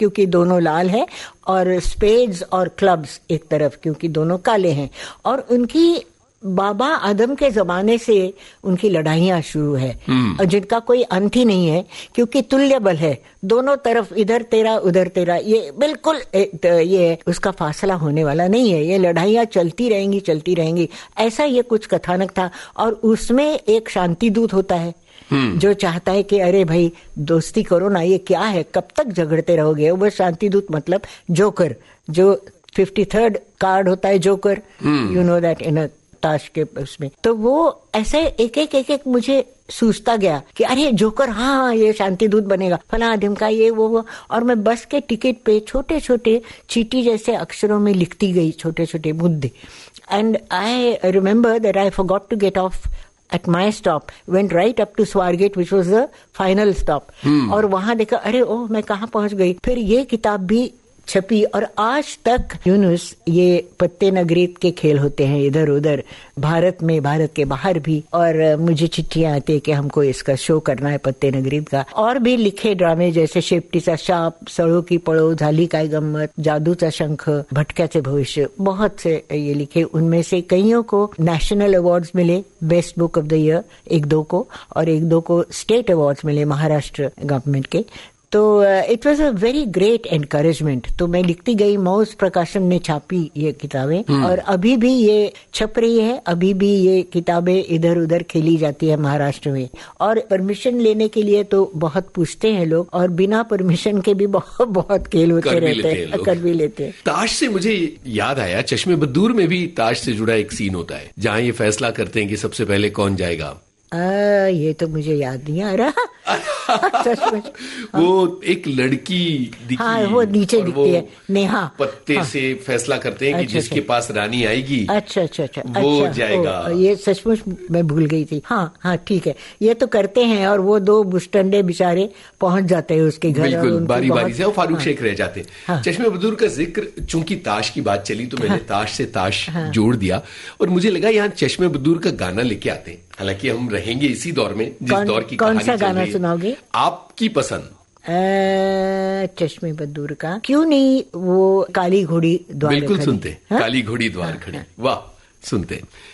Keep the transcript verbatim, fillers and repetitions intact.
क्योंकि दोनों लाल है, और स्पेड्स और क्लब्स एक तरफ क्योंकि दोनों काले हैं। और उनकी बाबा आदम के जमाने से उनकी लड़ाइयां शुरू है, और जिनका कोई अंत ही नहीं है, क्योंकि तुल्य बल है दोनों तरफ, इधर तेरा उधर तेरा, ये बिल्कुल ये उसका फासला होने वाला नहीं है, ये लड़ाइयां चलती रहेंगी चलती रहेंगी, ऐसा ये कुछ कथानक था। और उसमें एक शांति दूत होता है जो चाहता है कि अरे भाई दोस्ती करो ना, ये क्या है, कब तक झगड़ते रहोगे। वो शांति दूत मतलब जोकर, जो फिफ्टी थर्ड कार्ड होता है joker, you know that in ताश के उसमें। तो वो ऐसे एक एक एक एक मुझे सूझता गया कि अरे जोकर, हाँ हाँ ये शांति दूत बनेगा, फला आदम का ये वो वो। और मैं बस के टिकट पे छोटे छोटे चीटी जैसे अक्षरों में लिखती गई छोटे छोटे मुद्दे। And I remember that I forgot to get of at my stop, went right up to Swargate, which was the final stop. hmm. और वहां देखा, अरे ओह मैं कहाँ पहुंच गई। फिर ये किताब भी छपी, और आज तक यूनुस ये पत्ते नगरीत के खेल होते हैं इधर उधर भारत में, भारत के बाहर भी। और मुझे चिट्ठियां आती है कि हमको इसका शो करना है पत्ते नगरीत का। और भी लिखे ड्रामे जैसे शेपटीचा शाप, सळो की पळो, झाली काय गम्मत, जादूचा शंख, भटक्याचे भविष्य, बहुत से ये लिखे। उनमें से कईयों को नेशनल अवार्ड्स मिले, best book of the year एक दो को, और एक दो को स्टेट अवार्ड्स मिले महाराष्ट्र गवर्नमेंट के। तो it was a very great encouragement. तो मैं लिखती गई, मौज प्रकाशन ने छापी ये किताबें, hmm. और अभी भी ये छप रही है, अभी भी ये किताबें इधर उधर खेली जाती है महाराष्ट्र में। और परमिशन लेने के लिए तो बहुत पूछते हैं लोग, और बिना परमिशन के भी बहुत बहुत खेल होते रहते हैं, कर भी लेते हैं। ताश से मुझे याद आया, चश्मे बद्दूर में भी ताश से जुड़ा एक सीन होता है जहाँ ये फैसला करते हैं कि सबसे पहले कौन जाएगा। आ, ये तो मुझे याद नहीं आ रहा। वो एक लड़की दिखी, हाँ, वो नीचे दिखती है, नेहा, पत्ते हाँ, से फैसला करते हैं कि अच्छा, जिसके पास रानी आएगी अच्छा अच्छा अच्छा वो अच्छा, जाएगा। ये सचमुच मैं भूल गई थी। हाँ हाँ ठीक है, ये तो करते हैं। और वो दो बुस्टंडे बेचारे पहुंच जाते हैं उसके घर, बिल्कुल बारी बारी से, वो फारूक हाँ, शेख रह जाते हैं। हाँ, चश्मे बद्दूर का जिक्र, चूंकि ताश की बात चली तो मैंने हाँ, ताश से ताश हाँ, जोड़ दिया, और मुझे लगा यहाँ चश्मे बद्दूर का गाना लेके आते हैं। हालांकि हम रहेंगे इसी दौर में जिस कौन, दौर की कौन सा गाना सुनाओगे? आपकी पसंद। चश्मे बद्दूर का क्यों नहीं, वो काली घोड़ी द्वार बिल्कुल खड़ी। सुनते, हाँ? काली घोड़ी द्वार हाँ, खड़ी, वाह, सुनते।